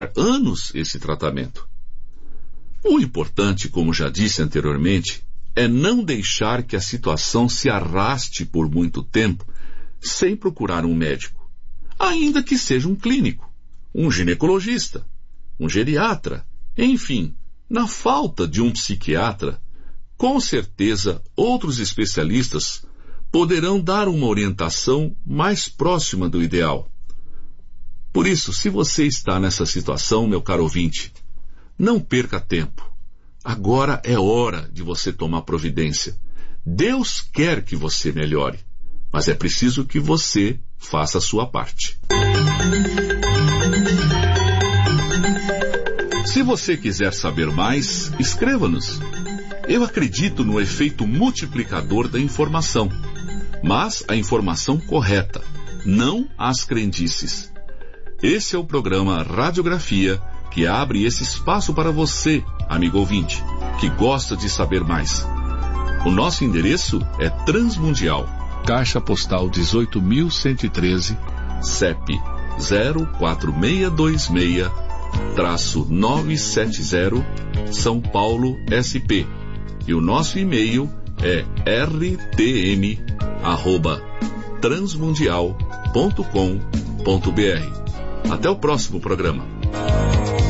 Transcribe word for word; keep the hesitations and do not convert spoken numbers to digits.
anos esse tratamento. O importante, como já disse anteriormente, é não deixar que a situação se arraste por muito tempo sem procurar um médico, ainda que seja um clínico, um ginecologista, um geriatra, enfim, na falta de um psiquiatra, com certeza outros especialistas poderão dar uma orientação mais próxima do ideal. Por isso, se você está nessa situação, meu caro ouvinte, não perca tempo. Agora é hora de você tomar providência. Deus quer que você melhore, mas é preciso que você faça a sua parte. Se você quiser saber mais, escreva-nos. Eu acredito no efeito multiplicador da informação, mas a informação correta, não as crendices. Esse é o programa Radiografia, que abre esse espaço para você, amigo ouvinte, que gosta de saber mais. O nosso endereço é Transmundial, Caixa Postal dezoito mil cento e treze, C E P zero quatro seis dois seis, nove sete zero, São Paulo, S P. E o nosso e-mail é r t m arroba transmundial ponto com ponto b r. Até o próximo programa.